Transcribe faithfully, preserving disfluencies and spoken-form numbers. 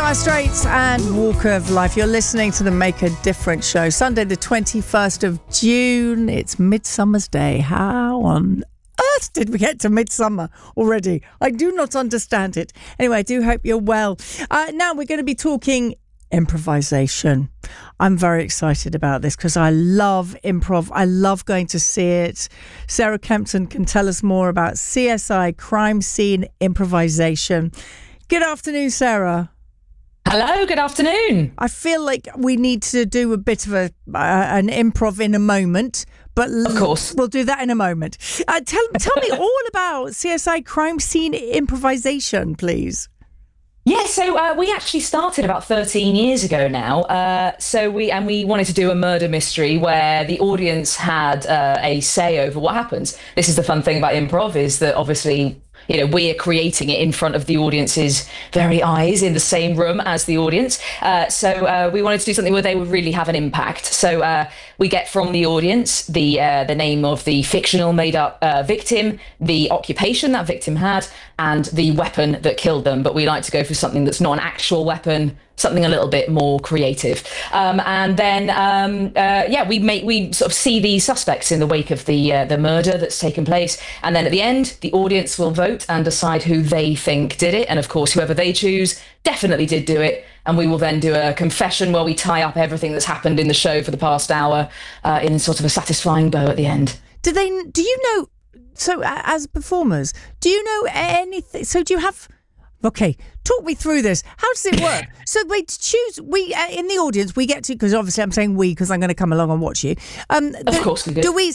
Dire Straits and Walk of Life. You're listening to the Make a Difference show. Sunday the twenty-first of June. It's Midsummer's Day. How on earth did we get to midsummer already? I do not understand it. Anyway, I do hope you're well. Uh, now we're going to be talking improvisation. I'm very excited about this because I love improv. I love going to see it. Sarah Kempton can tell us more about C S I crime scene improvisation. Good afternoon, Sarah. Hello, good afternoon. I feel like we need to do a bit of a uh, an improv in a moment, but of course we'll do that in a moment. Uh, tell tell me all about C S I crime scene improvisation, please. Yeah, so uh, we actually started about thirteen years ago now. Uh, so we and we wanted to do a murder mystery where the audience had uh, a say over what happens. This is the fun thing about improv, is that obviously, you know, we are creating it in front of the audience's very eyes in the same room as the audience. Uh, so uh, we wanted to do something where they would really have an impact. So uh, we get from the audience the uh, the name of the fictional made-up uh, victim, the occupation that victim had, and the weapon that killed them. But we like to go for something that's not an actual weapon, something a little bit more creative. Um, and then, um, uh, yeah, we make we sort of see the suspects in the wake of the uh, the murder that's taken place. And then at the end, the audience will vote and decide who they think did it. And of course, whoever they choose definitely did do it. And we will then do a confession where we tie up everything that's happened in the show for the past hour uh, in sort of a satisfying bow at the end. Do they? Do you know? So, uh, as performers, do you know anything? So, do you have? Okay, talk me through this. How does it work? So we choose, we uh, in the audience, we get to, because obviously I'm saying we because I'm going to come along and watch you. Um, of the, course we do. Do we